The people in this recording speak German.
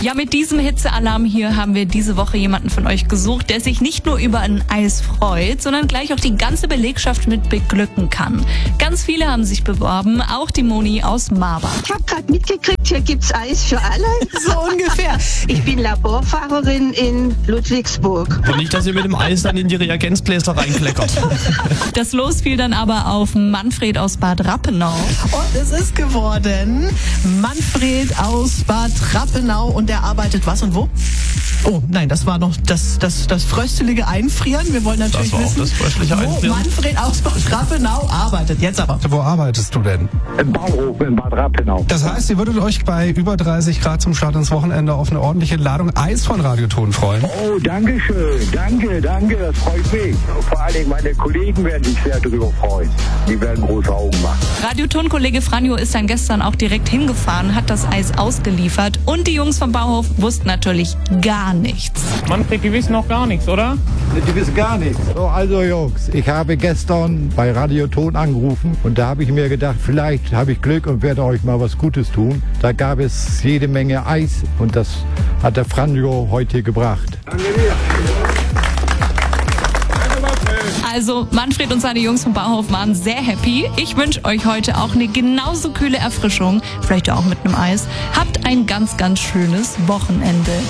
Ja, mit diesem Hitzealarm hier haben wir diese Woche jemanden von euch gesucht, der sich nicht nur über ein Eis freut, sondern gleich auch die ganze Belegschaft mit beglücken kann. Ganz viele haben sich beworben, auch die Moni aus Marbach. Ich habe gerade mitgekriegt, hier gibt's Eis für alle. So ungefähr. Ich bin Laborfahrerin in Ludwigsburg. Und nicht, dass ihr mit dem Eis dann in die Reagenzgläser reinkleckert. Das Los fiel dann aber auf Manfred aus Bad Rappenau. Und es ist geworden Manfred aus Bad Rappenau und der arbeitet was und wo? Oh, nein, das war noch das fröstelige Einfrieren. Wir wollen natürlich Das war auch wissen, das fröstliche wo Einfrieren. Manfred aus Bad Rappenau arbeitet. Jetzt aber. Wo arbeitest du denn? Im Bauhof in Bad Rappenau. Das heißt, ihr würdet euch bei über 30 Grad zum Start ins Wochenende auf eine ordentliche Ladung Eis von Radioton freuen. Oh, danke schön. Danke, das freut mich. Vor allen Dingen meine Kollegen werden sich sehr darüber freuen. Die werden große Augen machen. Radioton-Kollege Franjo ist dann gestern auch direkt hingefahren, hat das Eis ausgeliefert und die Jungs vom Bauhof wussten natürlich gar nichts. Manfred, die wissen noch gar nichts, oder? Die wissen gar nichts. So, also Jungs, ich habe gestern bei Radioton angerufen und da habe ich mir gedacht, vielleicht habe ich Glück und werde euch mal was Gutes tun. Da gab es jede Menge Eis und das hat der Franjo heute gebracht. Danke dir. Also Manfred und seine Jungs vom Bauhof waren sehr happy. Ich wünsche euch heute auch eine genauso kühle Erfrischung, vielleicht auch mit einem Eis. Habt ein ganz, ganz schönes Wochenende.